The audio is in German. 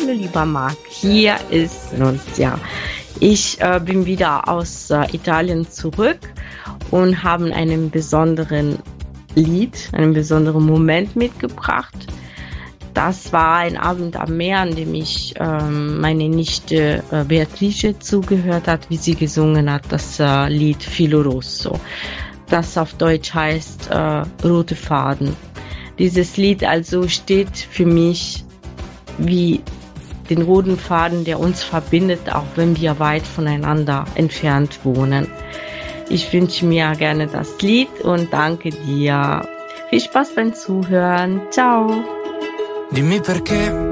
Hallo lieber Marc, hier ist Nunzia. Ich bin wieder aus Italien zurück und habe einen besonderen Lied, einen besonderen Moment mitgebracht. Das war ein Abend am Meer, an dem ich meine Nichte Beatrice zugehört hat, wie sie gesungen hat, das Lied Filo Rosso, das auf Deutsch heißt Rote Faden. Dieses Lied also steht für mich wie den roten Faden, der uns verbindet, auch wenn wir weit voneinander entfernt wohnen. Ich wünsche mir gerne das Lied und danke dir. Viel Spaß beim Zuhören. Ciao. Dimmi perché